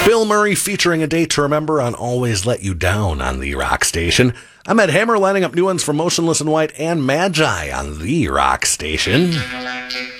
Bill Murray featuring A Day to Remember on Always Let You Down on the Rock Station. I'm Ed Hammer lining up new ones from Motionless in White and Magi on the Rock Station.